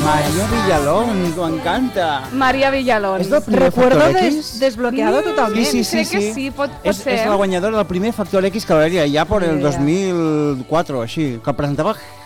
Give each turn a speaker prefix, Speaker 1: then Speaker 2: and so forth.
Speaker 1: Maria Villalón, m'encanta.
Speaker 2: Maria Villalón.
Speaker 1: És del primer
Speaker 3: Recuerdo
Speaker 1: Factor X?
Speaker 3: desbloqueado totalment.
Speaker 1: Sí.
Speaker 2: Crec que sí, pot ser.
Speaker 1: És la guanyadora del primer Factor X que va haver-hi allà per el 2004 o així, que el presentava